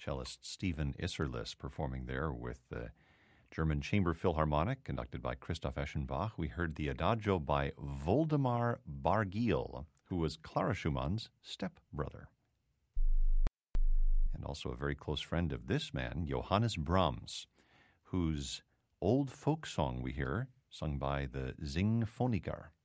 cellist Stephen Isserlis performing there with the German Chamber Philharmonic, conducted by Christoph Eschenbach. We heard the Adagio by Voldemar Bargiel, who was Clara Schumann's stepbrother. And also a very close friend of this man, Johannes Brahms, whose old folk song we hear, sung by the Singphoniker,